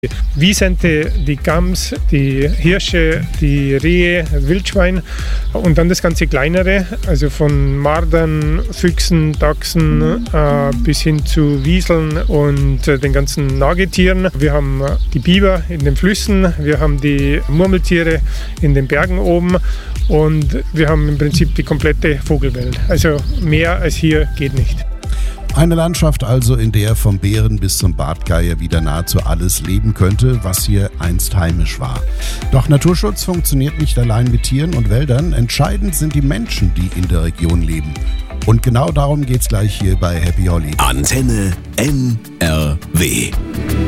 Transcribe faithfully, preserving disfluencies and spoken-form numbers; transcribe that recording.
Wisente, die Gams, die Hirsche, die Rehe, Wildschwein und dann das ganze Kleinere, also von Mardern, Füchsen, Dachsen äh, bis hin zu Wieseln und äh, den ganzen Nagetieren. Wir haben äh, die Biber in den Flüssen, wir haben die Murmeltiere in den Bergen oben und wir haben im Prinzip die komplette Vogelwelt. Also mehr als hier geht nicht. Eine Landschaft also, in der vom Bären bis zum Bartgeier wieder nahezu alles leben könnte, was hier einst heimisch war. Doch Naturschutz funktioniert nicht allein mit Tieren und Wäldern. Entscheidend sind die Menschen, die in der Region leben. Und genau darum geht's gleich hier bei Happy Holly. Antenne N R W.